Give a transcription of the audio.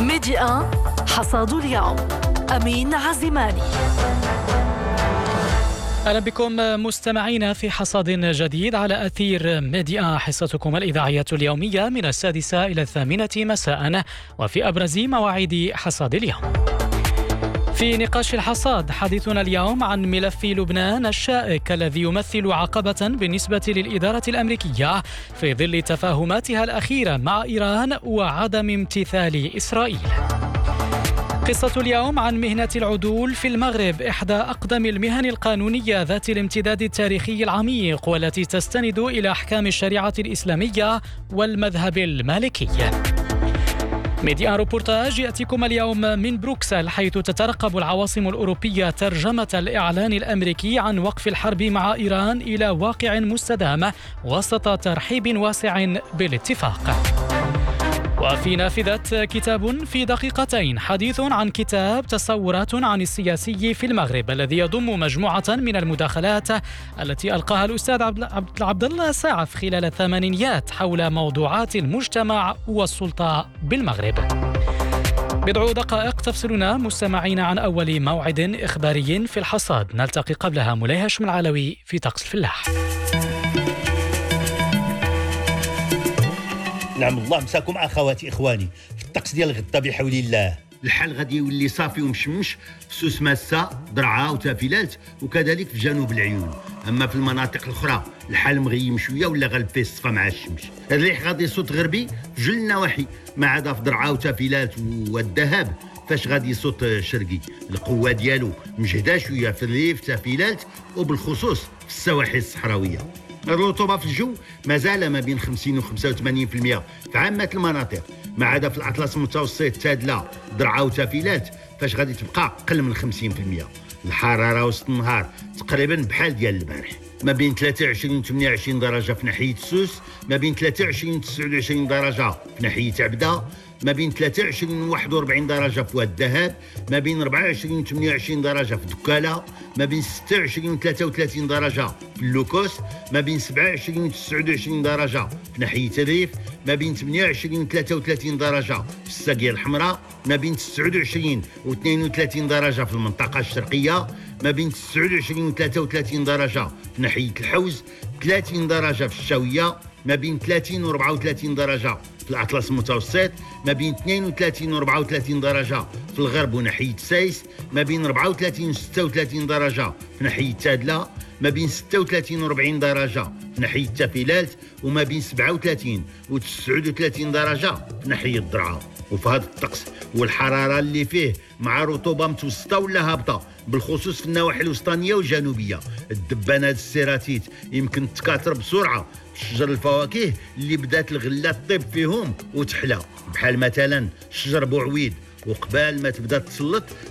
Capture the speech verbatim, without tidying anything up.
ميديا حصاد اليوم. أمين عزيماني. أهلا بكم مستمعينا في حصاد جديد على أثير ميديا، حصتكم الإذاعية اليومية من السادسة إلى الثامنة مساء، وفي أبرز مواعيد حصاد اليوم. في نقاش الحصاد حديثنا اليوم عن ملف لبنان الشائك الذي يمثل عقبة بالنسبة للإدارة الأمريكية في ظل تفاهماتها الأخيرة مع إيران وعدم امتثال إسرائيل. قصة اليوم عن مهنة العدول في المغرب، إحدى أقدم المهن القانونية ذات الامتداد التاريخي العميق والتي تستند إلى أحكام الشريعة الإسلامية والمذهب المالكي. ميديا روبورتاج يأتيكم اليوم من بروكسل، حيث تترقب العواصم الأوروبية ترجمة الإعلان الأمريكي عن وقف الحرب مع إيران إلى واقع مستدام وسط ترحيب واسع بالاتفاق. وفي نافذة كتاب في دقيقتين، حديث عن كتاب تصورات عن السياسي في المغرب الذي يضم مجموعة من المداخلات التي ألقاها الأستاذ عبد الله ساعف خلال الثمانينيات حول موضوعات المجتمع والسلطة بالمغرب. بضع دقائق تفصلنا مستمعين عن أول موعد إخباري في الحصاد، نلتقي قبلها مولاي هاشم العلوي في طقس الفلاح. نعم الله مساكم اخواتي اخواني في الطقس ديال غدا بحول الله. الحال غادي يولي صافي ومشمش في سوس ماسة درعا وتافيلات وكذلك في جنوب العيون. اما في المناطق الاخرى الحال مغيم شويه ولا غالب فيه الصفا مع الشمس. الريح غادي يصوت غربي في جل النواحي ما عدا في درعا وتافيلات والذهب فاش غادي يصوت شرقي. القوه ديالو مجهده شويه في الريف تافيلات وبالخصوص في السواحل الصحراويه. الرطوبة في الجو مازال ما بين خمسين و خمسة وثمانين بالمئة في عامة المناطق ما عدا في الأطلس المتوسط تادلة درعا وتافيلات فاش غادي تبقى أقل من خمسين بالمئة. الحرارة وسط النهار تقريبا بحال ديال البارح، ما بين ثلاثة وعشرين و ثمانية وعشرين درجة في ناحية سوس، ما بين ثلاثة وعشرين و تسعة وعشرين درجة في ناحية عبدة، ما بين ثلاثة وعشرين و واحد وأربعين درجة في واد الذهب، ما بين أربعة وعشرين و ثمانية وعشرين درجة في دكالة، ما بين ستة وعشرين و ثلاثة وثلاثين درجة في اللوكوس، ما بين سبعة وعشرين و تسعة وعشرين درجة في ناحية الريف، ما بين ثمانية وعشرين و ثلاثة وثلاثين درجة في الساقية الحمراء، ما بين تسعة وعشرين و اثنين وثلاثين درجة في المنطقة الشرقية، ما بين تسعة وعشرين و ثلاثة وثلاثين درجة في ناحية الحوز، ثلاثين درجة في الشاوية، ما بين ثلاثين و أربعة وثلاثين درجة في الأطلس المتوسط، ما بين اثنين وثلاثين و أربعة وثلاثين درجة في الغرب وناحية سايس، ما بين أربعة وثلاثين و ستة وثلاثين درجة في ناحية تادلة، ما بين ستة وثلاثين و أربعين درجة في ناحية تافيلات، وما بين سبعة وثلاثين و تسعة وثلاثين درجة في ناحية الدرعا. وفي هذا الطقس والحرارة اللي فيه مع رطوبة متوسطة ولا هابطة بالخصوص في النواحي الوسطانية والجنوبية، الدبانات السيراتيت يمكن تكاثر بسرعة في شجر الفواكه اللي بدات الغلة تطيب فيهم وتحلى، بحال مثلا شجر بوعويد، وقبال ما تبدا تسلط